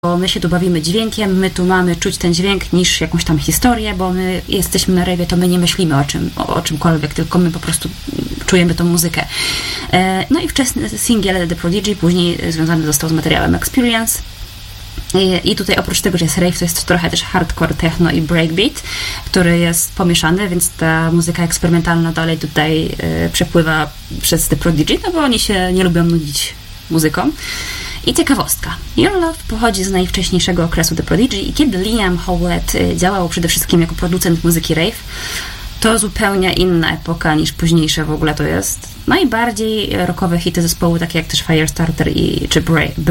my się tu bawimy dźwiękiem, my tu mamy czuć ten dźwięk niż jakąś tam historię, bo my jesteśmy na rave'ie, to my nie myślimy o czymkolwiek, tylko my po prostu czujemy tą muzykę. No i wczesny singiel The Prodigy później związany został z materiałem Experience. I tutaj oprócz tego, że jest rave, to jest trochę też hardcore, techno i breakbeat, który jest pomieszany, więc ta muzyka eksperymentalna dalej tutaj przepływa przez The Prodigy, no bo oni się nie lubią nudzić muzyką. I ciekawostka. Your Love pochodzi z najwcześniejszego okresu The Prodigy i kiedy Liam Howlett działał przede wszystkim jako producent muzyki rave, to zupełnie inna epoka niż późniejsze w ogóle to jest. Najbardziej rockowe hity zespołu, takie jak też Firestarter czy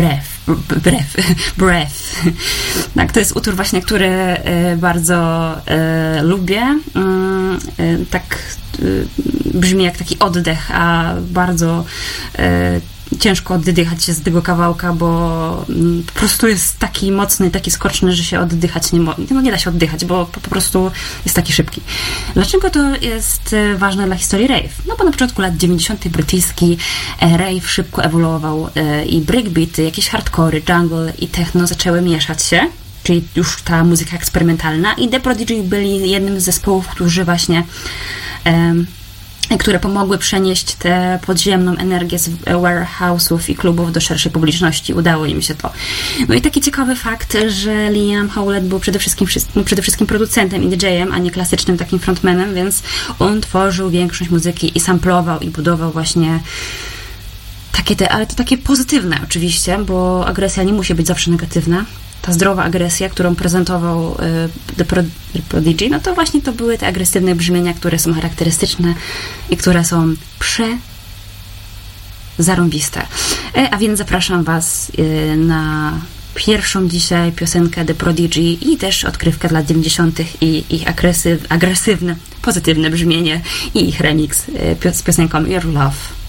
Breath. Tak, to jest utwór właśnie, który bardzo lubię. Tak brzmi jak taki oddech, a bardzo ciężko oddychać się z tego kawałka, bo po prostu jest taki mocny, taki skoczny, że się oddychać nie da się oddychać, bo po prostu jest taki szybki. Dlaczego to jest ważne dla historii rave? No bo na początku lat 90. brytyjski rave szybko ewoluował i breakbeaty, jakieś hardcory, jungle i techno zaczęły mieszać się, czyli już ta muzyka eksperymentalna i The Prodigy byli jednym z zespołów, którzy właśnie które pomogły przenieść tę podziemną energię z warehouse'ów i klubów do szerszej publiczności. Udało im się to. No i taki ciekawy fakt, że Liam Howlett był przede wszystkim producentem i DJ-em, a nie klasycznym takim frontmanem, więc on tworzył większość muzyki i samplował i budował właśnie ale to takie pozytywne oczywiście, bo agresja nie musi być zawsze negatywna. Ta zdrowa agresja, którą prezentował The Prodigy, no to właśnie to były te agresywne brzmienia, które są charakterystyczne i które są zarąbiste. A więc zapraszam Was na pierwszą dzisiaj piosenkę The Prodigy i też odkrywkę lat 90. i ich agresywne, pozytywne brzmienie i ich remix z piosenką Your Love.